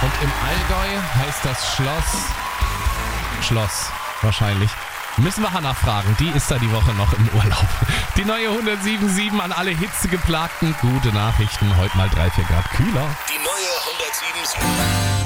Und im Allgäu heißt das Schloss wahrscheinlich. Müssen wir Hannah fragen, die ist da die Woche noch im Urlaub. Die neue 107.7 an alle Hitzegeplagten. Gute Nachrichten, heute mal 3-4 Grad kühler. Die neue 107.7